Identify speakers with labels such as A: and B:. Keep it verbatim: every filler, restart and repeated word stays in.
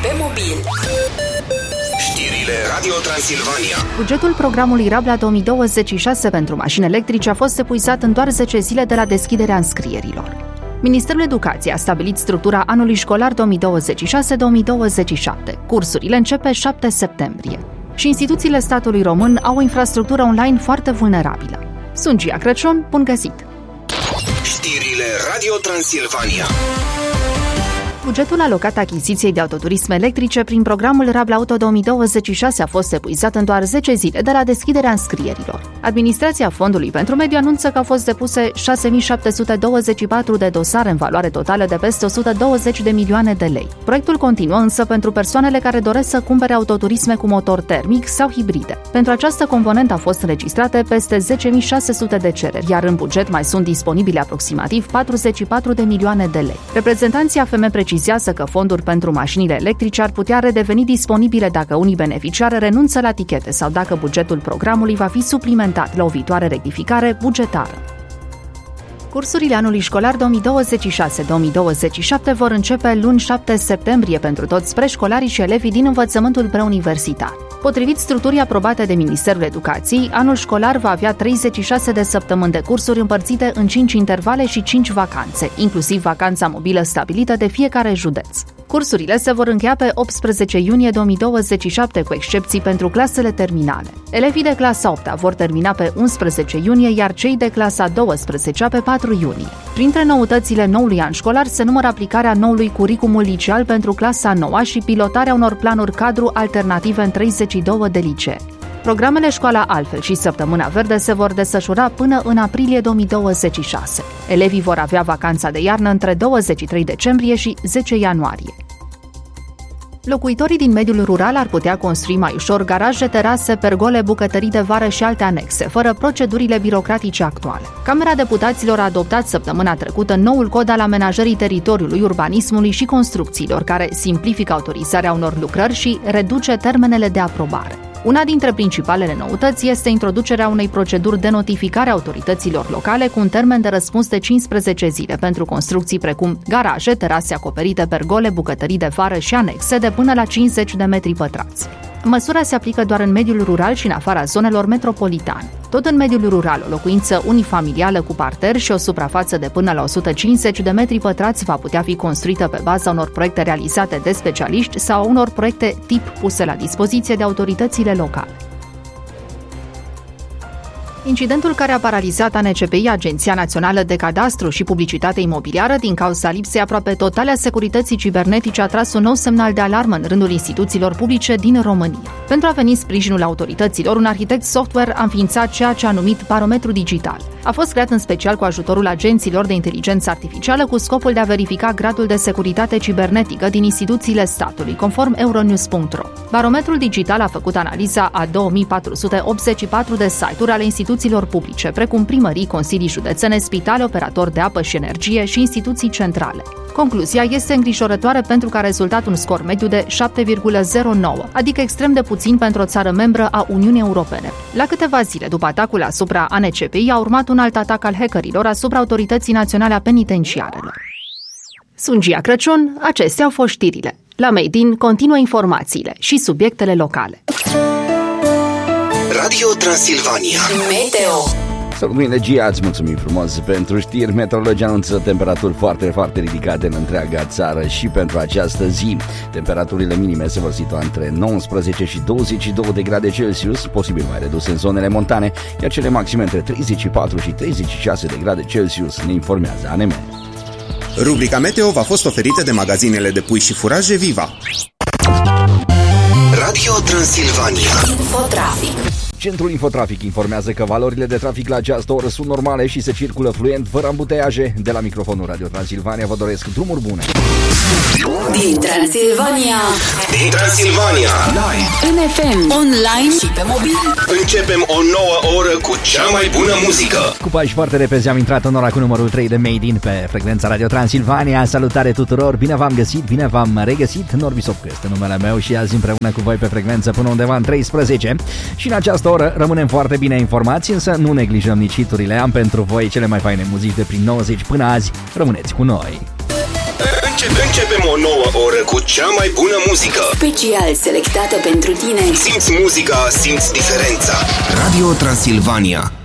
A: pe mobil.
B: Știrile Radio Transilvania.
C: Bugetul programului Rabla două mii douăzeci și șase pentru mașini electrice a fost epuizat în doar zece zile de la deschiderea înscrierilor. Ministerul Educației a stabilit structura anului școlar două mii douăzeci și șase două mii douăzeci și șapte. Cursurile începe șapte septembrie. Și instituțiile statului român au o infrastructură online foarte vulnerabilă. Sunt Gia Crăciun, bun găsit!
B: Știrile Radio Transilvania.
C: Bugetul alocat achiziției de autoturisme electrice prin programul Rabla Auto două mii douăzeci și șase a fost epuizat în doar zece zile de la deschiderea înscrierilor. Administrația Fondului pentru Mediu anunță că au fost depuse șase mii șapte sute douăzeci și patru de dosare în valoare totală de peste o sută douăzeci de milioane de lei. Proiectul continuă însă pentru persoanele care doresc să cumpere autoturisme cu motor termic sau hibride. Pentru această componentă au fost înregistrate peste zece mii șase sute de cereri, iar în buget mai sunt disponibile aproximativ patruzeci și patru de milioane de lei. Reprezentanții A F M precizează că fonduri pentru mașinile electrice ar putea redeveni disponibile dacă unii beneficiari renunță la tichete sau dacă bugetul programului va fi suplimentat la o viitoare rectificare bugetară. Cursurile anului școlar două mii douăzeci și șase două mii douăzeci și șapte vor începe luni șapte septembrie pentru toți preșcolarii și elevii din învățământul preuniversitar. Potrivit structurii aprobate de Ministerul Educației, anul școlar va avea treizeci și șase de săptămâni de cursuri împărțite în cinci intervale și cinci vacanțe, inclusiv vacanța mobilă stabilită de fiecare județ. Cursurile se vor încheia pe optsprezece iunie două mii douăzeci și șapte, cu excepții pentru clasele terminale. Elevii de clasa a opta vor termina pe unsprezece iunie, iar cei de clasa a douăsprezecea pe patru iunie. Printre noutățile noului an școlar se numără aplicarea noului curriculum liceal pentru clasa a noua și pilotarea unor planuri cadru alternative în treizeci și două de licee. Programele Școala Altfel și Săptămâna Verde se vor desfășura până în aprilie două mii douăzeci și șase. Elevii vor avea vacanța de iarnă între douăzeci și trei decembrie și zece ianuarie. Locuitorii din mediul rural ar putea construi mai ușor garaje, terase, pergole, bucătării de vară și alte anexe, fără procedurile birocratice actuale. Camera Deputaților a adoptat săptămâna trecută noul cod al amenajării teritoriului, urbanismului și construcțiilor, care simplifică autorizarea unor lucrări și reduce termenele de aprobare. Una dintre principalele noutăți este introducerea unei proceduri de notificare a autorităților locale cu un termen de răspuns de cincisprezece zile pentru construcții precum garaje, terase acoperite, pergole, bucătării de vară și anexe de până la cincizeci de metri pătrați. Măsura se aplică doar în mediul rural și în afara zonelor metropolitane. Tot în mediul rural, o locuință unifamilială cu parter și o suprafață de până la o sută cincizeci de metri pătrați va putea fi construită pe baza unor proiecte realizate de specialiști sau unor proiecte tip puse la dispoziție de autoritățile locale. Incidentul care a paralizat A N C P I, Agenția Națională de Cadastru și Publicitate Imobiliară, din cauza lipsei aproape totale a securității cibernetice, a tras un nou semnal de alarmă în rândul instituțiilor publice din România. Pentru a veni sprijinul autorităților, un arhitect software a înființat ceea ce a numit barometru digital. A fost creat în special cu ajutorul agenților de inteligență artificială cu scopul de a verifica gradul de securitate cibernetică din instituțiile statului, conform Euronews punct ro. Barometrul digital a făcut analiza a două mii patru sute optzeci și patru de site-uri ale instituțiilor publice, precum primării, consilii județene, spitale, operatori de apă și energie și instituții centrale. Concluzia este îngrijorătoare pentru că a rezultat un scor mediu de șapte virgulă zero nouă, adică extrem de puțin pentru o țară membră a Uniunii Europene. La câteva zile după atacul asupra A N C P I a urmat un alt atac al hackerilor asupra Autorității Naționale a Penitenciarelor. Sunt Gia Crăciun, acestea au fost știrile. La Made in continuă informațiile și subiectele locale.
B: Radio Transilvania.
A: Meteo.
D: Salut, Gia, îți mulțumim frumos pentru știri. Meteorologii anunță temperaturi foarte, foarte ridicate în întreaga țară și pentru această zi. Temperaturile minime se vor situa între nouăsprezece și douăzeci și două de grade Celsius, posibil mai reduse în zonele montane, iar cele maxime între treizeci și patru și treizeci și șase de grade Celsius, ne informează A N M.
E: Rubrica Meteo v-a fost oferită de magazinele de pui și furaje Viva.
B: Radio Transilvania.
A: Infotrafic.
D: Centrul Infotrafic informează că valorile de trafic la această oră sunt normale și se circulă fluent, fără ambuteiaje. De la microfonul Radio Transilvania vă doresc drumuri bune.
A: Din Transilvania.
B: Din Transilvania. Live.
A: În F M, online și pe mobil.
B: Începem o nouă oră cu cea mai bună muzică.
D: Cu pași foarte repezi am intrat în ora cu numărul trei de Made in pe frecvența Radio Transilvania. Salutare tuturor, bine v-am găsit, bine v-am regăsit. Norbi Sopcu este numele meu și azi împreună cu voi pe frecvență până undeva în treisprezece. Și în această oră rămânem foarte bine informați, însă nu neglijăm nici hiturile. Am pentru voi cele mai faine muzici de prin nouăzeci până azi. Rămâneți cu noi.
B: Începem, începem o nouă oră cu cea mai bună muzică.
A: Special selectată pentru tine.
B: Simți muzica, simți diferența.
E: Radio Transilvania.